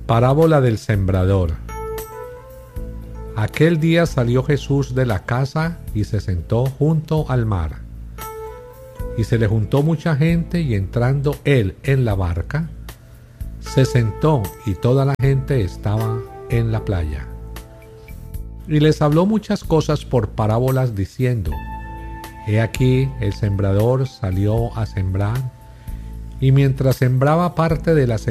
Parábola del sembrador. Aquel día salió Jesús de la casa y se sentó junto al mar. Y se le juntó mucha gente, y entrando él en la barca, se sentó, y toda la gente estaba en la playa. Y les habló muchas cosas por parábolas, diciendo: He aquí, el sembrador salió a sembrar, y mientras sembraba, parte de la